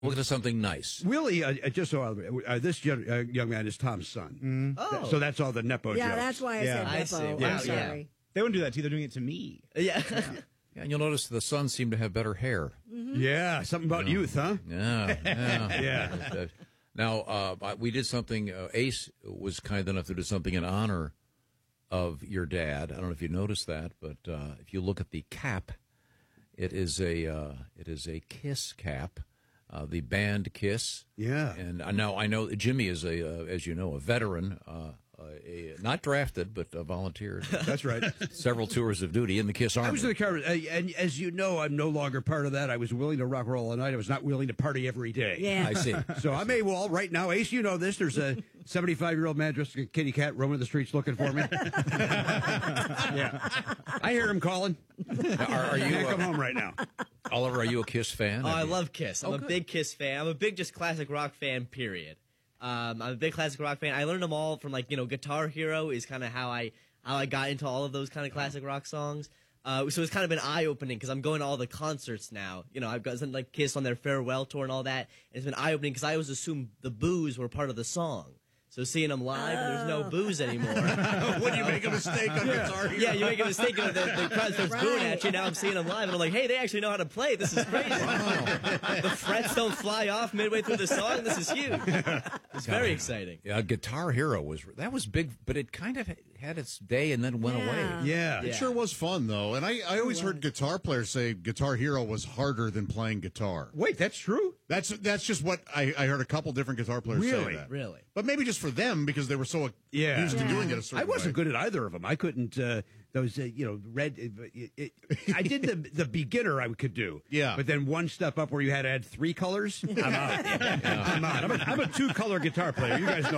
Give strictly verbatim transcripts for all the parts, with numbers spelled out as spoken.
We'll get to something nice. Willie, uh, just so I'll- uh, this young, uh, young man is Tom's son. Oh. So that's all the Nepo Yeah, jokes. that's why I Yeah. said I Nepo. see. I'm Wow, sorry. yeah. They wouldn't do that to you. They're doing it to me. Yeah. Yeah, and you'll notice the sons seem to have better hair. Yeah, something about youth, huh? Yeah, yeah. Yeah. Uh, Now, uh, we did something, uh, Ace was kind enough to do something in honor of your dad. I don't know if you noticed that, but uh, if you look at the cap, it is a uh, it is a Kiss cap, uh, the band Kiss. Yeah. And uh, now I know Jimmy is a, uh, as you know, a veteran, uh, a, not drafted, but uh, volunteered. That's right. Several tours of duty in the Kiss Army. I was in the car, uh, and as you know, I'm no longer part of that. I was willing to rock and roll all night. I was not willing to party every day. Yeah. I see. So I'm AWOL right now. Ace, you know this. There's a seventy-five-year-old man dressed like a kitty cat roaming the streets looking for me. Yeah. I hear him calling. Are, are You you, can't come uh, home right now. Oliver, are you a Kiss fan? Oh, I Have you- love Kiss. I'm Oh, a good. big Kiss fan. I'm a big just classic rock fan, period. Um, I'm a big classic rock fan. I learned them all from, like, you know, Guitar Hero is kind of how I how I got into all of those kind of classic rock songs. Uh, so it's kind of been eye-opening because I'm going to all the concerts now. You know, I've got some, like, Kiss on their farewell tour and all that. And it's been eye-opening because I always assumed the boos were part of the song. So seeing them live, and there's no booze anymore. When you make a mistake on Guitar Hero. Yeah, you make a mistake and the, the crowd starts booing Right. at you. Now I'm seeing them live, and I'm like, hey, they actually know how to play. This is crazy. The frets don't fly off midway through the song. This is huge. It's very exciting. Yeah, Guitar Hero was that was big, but it kind of had its day and then went Yeah. away. Yeah. It sure was fun, though. And I, I always heard guitar players say Guitar Hero was harder than playing guitar. Wait, that's true? That's that's just what I, I heard a couple different guitar players Really? say that. Really? But maybe just for them because they were so Yeah. used to Yeah. doing it a certain I wasn't way. good at either of them. I couldn't, uh, those, uh, you know, red. It, it, I did the the beginner I could do. Yeah. But then one step up where you had to add three colors, I'm out. I'm out. I'm a, I'm a two color guitar player. You guys know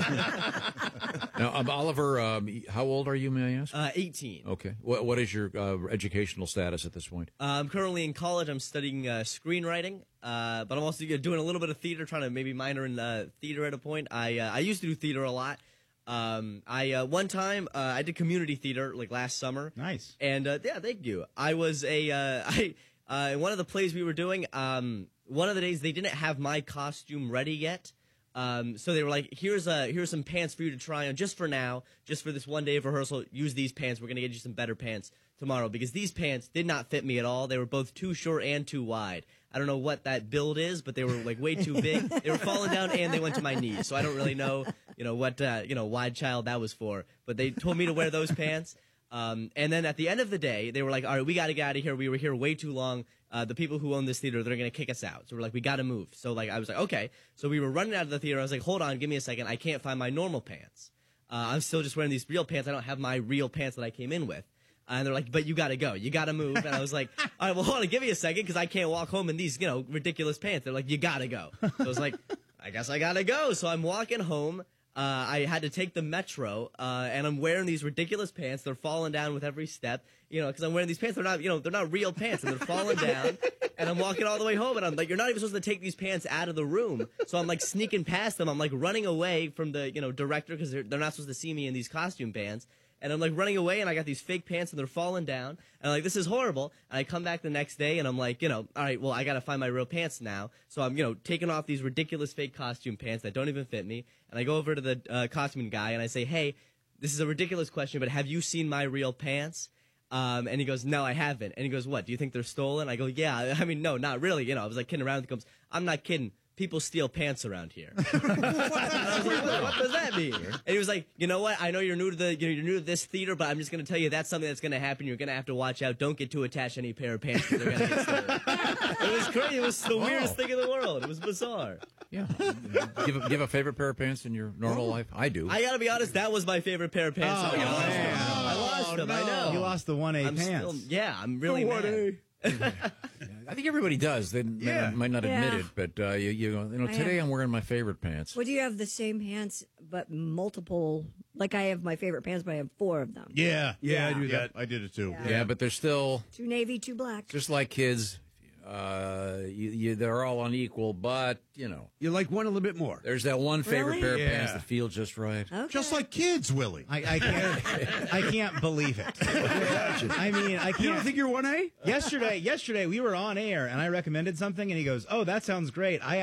that. Now, um, Oliver, um, how old are you, may I ask? Uh, eighteen. Okay. What, what is your uh, educational status at this point? Uh, I'm currently in college. I'm studying uh, screenwriting, uh, but I'm also doing a little bit of theater, trying to maybe minor in uh, theater at a point. I uh, I used to do theater a lot. Um, I uh, one time uh, I did community theater like last summer. Nice. And uh, yeah, thank you. I was a uh, I uh, in one of the plays we were doing. Um, one of the days they didn't have my costume ready yet. Um, so they were like, here's a, here's some pants for you to try on just for now, just for this one day of rehearsal. Use these pants. We're going to get you some better pants tomorrow because these pants did not fit me at all. They were both too short and too wide. I don't know what that build is, but they were like way too big. They were falling down and they went to my knees. So I don't really know, you know, what, uh, you know, wide child that was for, but they told me to wear those pants. Um, and then at the end of the day, they were like, all right, we got to get out of here. We were here way too long. Uh, the people who own this theater, they're going to kick us out. So we're like, we got to move. So like, I was like, okay. So we were running out of the theater. I was like, hold on, give me a second. I can't find my normal pants. Uh, I'm still just wearing these real pants. I don't have my real pants that I came in with. Uh, and they're like, but you got to go. You got to move. And I was like, all right, well, hold on, give me a second because I can't walk home in these, you know, ridiculous pants. They're like, you got to go. So I was like, I guess I got to go. So I'm walking home. Uh, I had to take the metro, uh, and I'm wearing these ridiculous pants. They're falling down with every step, you know, because I'm wearing these pants. They're not, you know, they're not real pants, and they're falling down. And I'm walking all the way home, and I'm like, you're not even supposed to take these pants out of the room. So I'm like sneaking past them. I'm like running away from the, you know, director because they're, they're not supposed to see me in these costume pants. And I'm like running away, and I got these fake pants, and they're falling down. And I'm like, this is horrible. And I come back the next day, and I'm like, you know, all right, well, I got to find my real pants now. So I'm, you know, taking off these ridiculous fake costume pants that don't even fit me. And I go over to the uh, costuming guy, and I say, hey, this is a ridiculous question, but have you seen my real pants? Um, and he goes, no, I haven't. And he goes, what, do you think they're stolen? I go, yeah, I mean, no, not really. You know, I was like kidding around. He goes, I'm not kidding. People steal pants around here. And I was like, what, what does that mean? And he was like, you know what? I know you're new to the, you know, you're new to this theater, but I'm just going to tell you that's something that's going to happen. You're going to have to watch out. Don't get too attached to any pair of pants because they're going to get stolen. It was crazy. It was the weirdest thing in the world. It was bizarre. Yeah. give, a, give a favorite pair of pants in your normal life? I do. I got to be honest. That was my favorite pair of pants. Oh, I lost man. them. I lost them. I know. You lost the one A I'm pants. still, yeah, I'm really mad. I think everybody does. They may Yeah. not, might not Yeah. admit it, but uh, you, you, you know, I today have- I'm wearing my favorite pants. Would you have the same pants but multiple? Like I have my favorite pants, but I have four of them. Yeah. Yeah, I do Yeah, that. I did it too. Yeah. Yeah, but they're still Two navy, two black. just like kids. Uh, you, you, they're all unequal, but you know, You like one a little bit more. there's that one favorite Really? pair of pants Yeah. that feel just right. Okay. Just like kids, Willie. I, I can't. I can't believe it. I mean, I You don't can't. think you're one A? yesterday, yesterday we were on air, and I recommended something, and he goes, "Oh, that sounds great. I